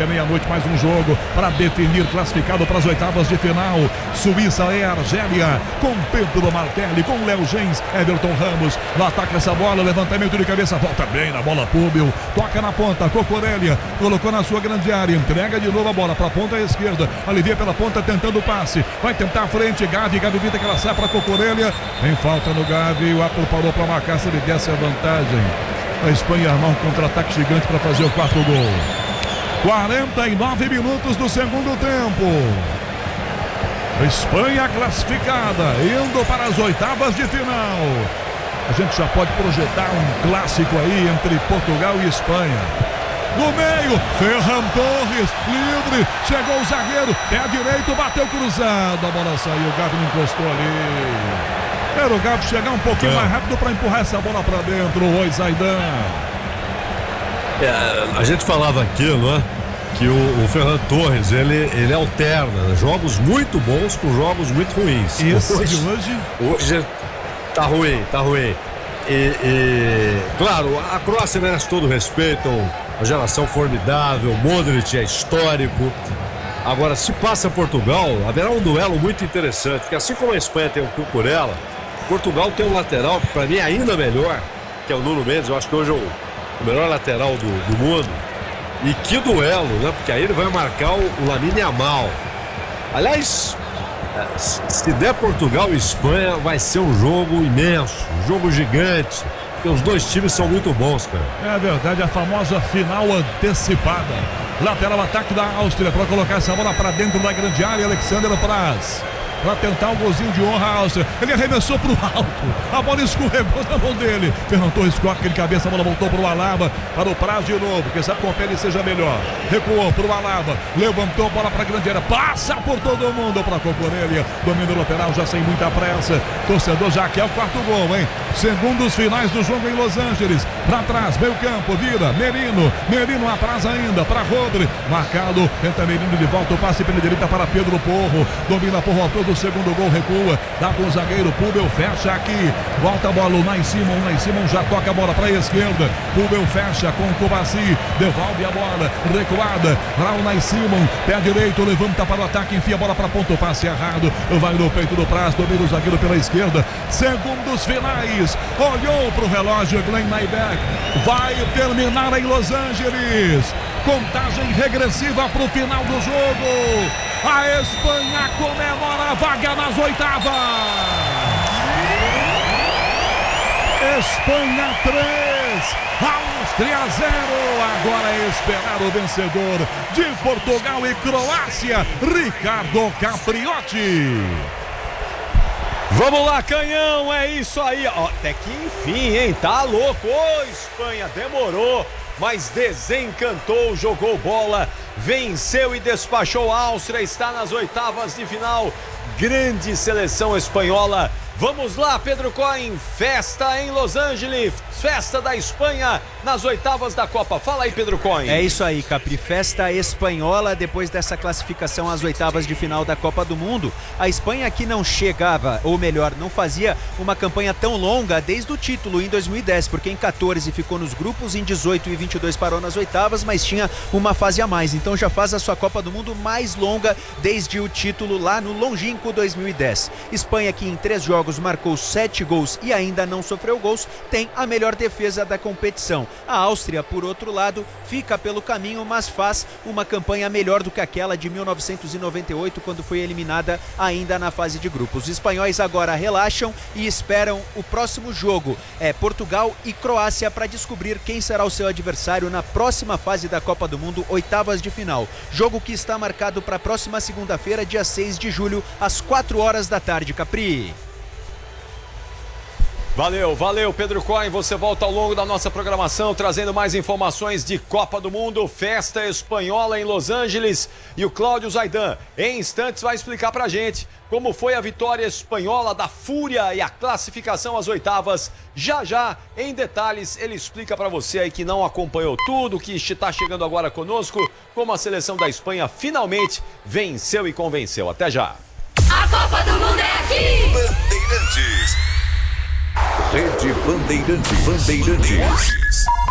até meia-noite, mais um jogo para definir classificado para as oitavas de final. Suíça e Argélia, com Pedro Martelli, com Léo Gens, Everton Ramos, no ataque essa bola, levantamento de cabeça, volta bem na bola, Púbio, toca na ponta, Cocorelli, colocou na sua grande área, entrega de novo a bola para a ponta esquerda, alivia pela ponta, tentando o passe, vai tentar a frente, Gavi evita que ela sai para Cocorelli, tem falta no Gavi, o árbitro parou para marcar, se ele desse a vantagem. A Espanha armar um contra-ataque gigante para fazer o quarto gol. 49 minutos do segundo tempo. A Espanha classificada, indo para as oitavas de final. A gente já pode projetar um clássico aí entre Portugal e Espanha. No meio, Ferran Torres, livre, chegou o zagueiro, pé direito, bateu cruzado, a bola saiu, o Gavi não encostou ali. Era o Gavi chegar um pouquinho mais rápido para empurrar essa bola para dentro. Oi, Zaidan. A gente falava aqui, não é? Que o Ferran Torres, ele alterna jogos muito bons com jogos muito ruins. Isso, hoje tá ruim. E claro, a Croácia merece todo o respeito, uma geração formidável, Modric é histórico. Agora, se passa Portugal, haverá um duelo muito interessante, porque assim como a Espanha tem o Cucurella, Portugal tem um lateral que para mim é ainda melhor, que é o Nuno Mendes. Eu acho que hoje é o melhor lateral do mundo. E que duelo, né? Porque aí ele vai marcar o Lamine Yamal. Aliás, se der Portugal e Espanha, vai ser um jogo imenso, um jogo gigante. Porque os dois times são muito bons, cara. É verdade, a famosa final antecipada. Lateral ataque da Áustria para colocar essa bola para dentro da grande área. Alexander Praz para tentar um golzinho de honra a Áustria. Ele arremessou para o alto, a bola escorregou na mão dele. Ferran Torres corta de cabeça, a bola voltou para o Alaba, para o Praz de novo, quem sabe com a pele seja melhor. Recuou para o Alaba, levantou a bola para a grande área, passa por todo mundo para Cocorelli, domínio lateral já sem muita pressa. Torcedor já quer o quarto gol, hein? Segundos finais do jogo em Los Angeles. Para trás, meio campo, vira Merino atrás ainda para Rodri, marcado, tenta Merino de volta, o passe pela direita para Pedro Porro, domina Porro, autor do segundo gol, recua, dá com o zagueiro, Pubel fecha aqui, volta a bola, o Unai Simon já toca a bola para a esquerda, Pubel fecha com o Kovacic, devolve a bola, recuada, para o Unai Simon, pé direito, levanta para o ataque, enfia a bola para a ponta, o passe errado, vai no peito do Praz, domina o zagueiro pela esquerda, segundos finais, olhou para o relógio, Glenn Nyberg, vai terminar em Los Angeles, contagem regressiva para o final do jogo, a Espanha comemora a vaga nas oitavas. Espanha 3, Áustria 0. Agora é esperar o vencedor de Portugal e Croácia, Ricardo Capriotti. Vamos lá, Canhão, é isso aí. Ó, até que enfim, hein? Tá louco. Ô, Espanha, demorou, mas desencantou, jogou bola, venceu e despachou a Áustria, está nas oitavas de final. Grande seleção espanhola. Vamos lá, Pedro Cohen, festa em Los Angeles, festa da Espanha nas oitavas da Copa. Fala aí, Pedro Cohen. É isso aí, Capri, festa espanhola depois dessa classificação às oitavas de final da Copa do Mundo. A Espanha que não chegava, ou melhor, não fazia uma campanha tão longa desde o título em 2010, porque em 14 ficou nos grupos, em 18 e 22 parou nas oitavas, mas tinha uma fase a mais, então já faz a sua Copa do Mundo mais longa desde o título lá no longínquo 2010. Espanha que em 3 jogos marcou 7 gols e ainda não sofreu gols, tem a melhor defesa da competição. A Áustria, por outro lado, fica pelo caminho, mas faz uma campanha melhor do que aquela de 1998, quando foi eliminada ainda na fase de grupos. Os espanhóis agora relaxam e esperam o próximo jogo, Portugal e Croácia, para descobrir quem será o seu adversário na próxima fase da Copa do Mundo, oitavas de final. Jogo que está marcado para a próxima segunda-feira, dia 6 de julho, às 4 horas da tarde, Capri. Valeu, Pedro Cohen, você volta ao longo da nossa programação trazendo mais informações de Copa do Mundo, festa espanhola em Los Angeles, e o Cláudio Zaidan, em instantes, vai explicar pra gente como foi a vitória espanhola da Fúria e a classificação às oitavas. Já, em detalhes, ele explica pra você aí que não acompanhou tudo, que está chegando agora conosco, como a seleção da Espanha finalmente venceu e convenceu. Até já. A Copa do Mundo é aqui! Bandeirantes. Rede Bandeirantes.